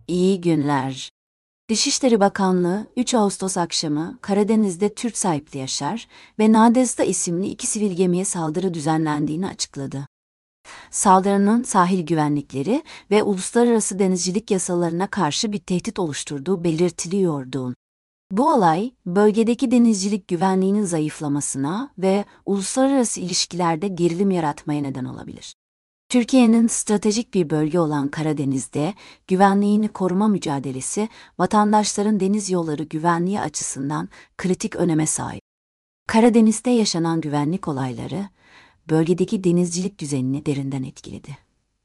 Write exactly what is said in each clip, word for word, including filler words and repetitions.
İyi günler. Dışişleri Bakanlığı üç Ağustos akşamı Karadeniz'de Türk sahipli Yaşar ve Nadezda isimli iki sivil gemiye saldırı düzenlendiğini açıkladı. Saldırının sahil güvenlikleri ve uluslararası denizcilik yasalarına karşı bir tehdit oluşturduğu belirtiliyordu. Bu olay, bölgedeki denizcilik güvenliğinin zayıflamasına ve uluslararası ilişkilerde gerilim yaratmaya neden olabilir. Türkiye'nin stratejik bir bölge olan Karadeniz'de güvenliğini koruma mücadelesi, vatandaşların deniz yolları güvenliği açısından kritik öneme sahip. Karadeniz'de yaşanan güvenlik olayları, bölgedeki denizcilik düzenini derinden etkiledi.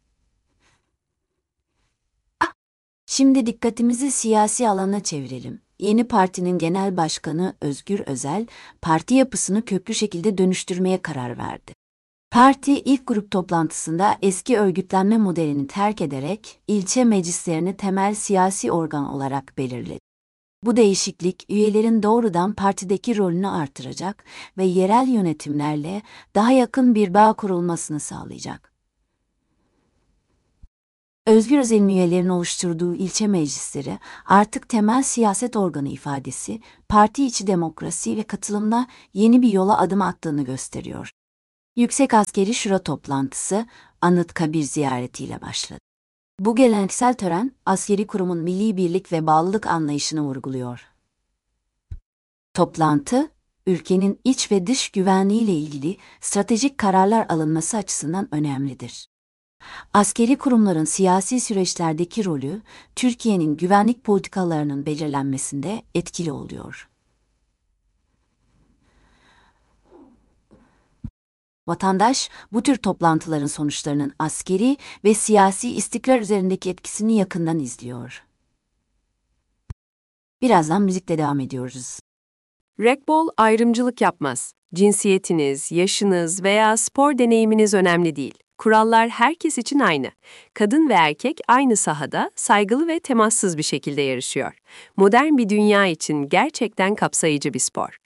Ah, Şimdi dikkatimizi siyasi alana çevirelim. Yeni partinin genel başkanı Özgür Özel, parti yapısını köklü şekilde dönüştürmeye karar verdi. Parti ilk grup toplantısında eski örgütlenme modelini terk ederek ilçe meclislerini temel siyasi organ olarak belirledi. Bu değişiklik üyelerin doğrudan partideki rolünü artıracak ve yerel yönetimlerle daha yakın bir bağ kurulmasını sağlayacak. Özgür Özel'in üyelerin oluşturduğu ilçe meclisleri artık temel siyaset organı ifadesi, parti içi demokrasi ve katılımla yeni bir yola adım attığını gösteriyor. Yüksek Askeri Şura toplantısı Anıtkabir ziyaretiyle başladı. Bu geleneksel tören, askeri kurumun milli birlik ve bağlılık anlayışını vurguluyor. Toplantı, ülkenin iç ve dış güvenliğiyle ilgili stratejik kararlar alınması açısından önemlidir. Askeri kurumların siyasi süreçlerdeki rolü, Türkiye'nin güvenlik politikalarının belirlenmesinde etkili oluyor. Vatandaş, bu tür toplantıların sonuçlarının askeri ve siyasi istikrar üzerindeki etkisini yakından izliyor. Birazdan müzikle devam ediyoruz. Red Bull ayrımcılık yapmaz. Cinsiyetiniz, yaşınız veya spor deneyiminiz önemli değil. Kurallar herkes için aynı. Kadın ve erkek aynı sahada saygılı ve temassız bir şekilde yarışıyor. Modern bir dünya için gerçekten kapsayıcı bir spor.